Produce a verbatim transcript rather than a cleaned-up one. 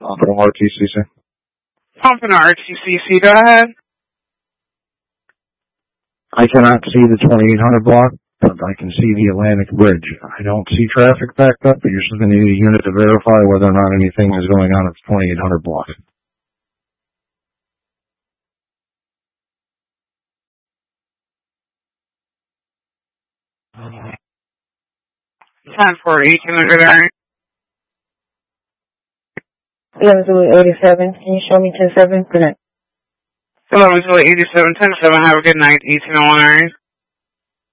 Pompano R T C C. Pompano R T C C, go ahead. I cannot see the twenty-eight hundred block, but I can see the Atlantic Bridge. I don't see traffic backed up, but you're still going to need a unit to verify whether or not anything is going on at the twenty-eight hundred block. ten four eighteen hundred area. eleven Zulu eighty-seven, can you show me ten seven? Good night. eleven Zulu eighty-seven, ten seven, have a good night, eighteen oh one area.